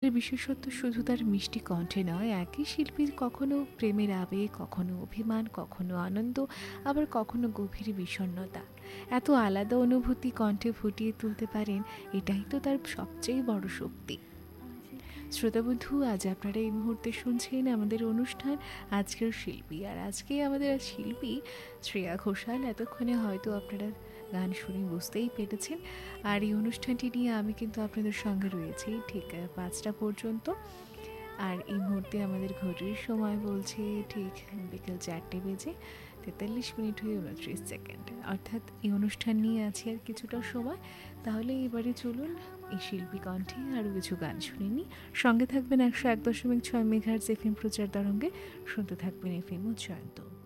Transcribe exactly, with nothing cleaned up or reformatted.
বিশেষত্ব শুধু তার মিষ্টি কণ্ঠে নয়, একই শিল্পীর কখনো প্রেমের আবেগ, কখনো অভিমান, কখনো আনন্দ, আবার কখনো গভীর বিষণ্ণতা। এত আলাদা অনুভূতি কণ্ঠে ফুটিয়ে তুলতে পারেন, এটাই তো তার সবচেয়ে বড় শক্তি। শ্রোতাবন্ধু, আজ আপনারা এই মুহূর্তে শুনছেন আমাদের অনুষ্ঠান আজকের শিল্পী। আর আজকে আমাদের শিল্পী শ্রেয়া ঘোষাল। এতক্ষণে হয়তো আপনারা গান শুনে বুঝতেই পেরেছেন। আর এই অনুষ্ঠানটি নিয়ে আমি কিন্তু আপনাদের সঙ্গে রয়েছি ঠিক পাঁচটা পর্যন্ত। আর এই মুহূর্তে আমাদের ঘড়ির সময় বলছে ঠিক বিকেল চারটে বেজে তেতাল্লিশ মিনিট হয়ে উনত্রিশ সেকেন্ড। অর্থাৎ এই অনুষ্ঠান নিয়ে আছি আর কিছুটা সময়। তাহলে এবারে চলুন এই শিল্পী কণ্ঠে আরও কিছু গান শুনে নিই। সঙ্গে থাকবেন একশো এক দশমিক ছয় মেঘার এফএম প্রচার তরঙ্গে, শুনতে থাকবেন এফএম উচ্চায়ন্ত।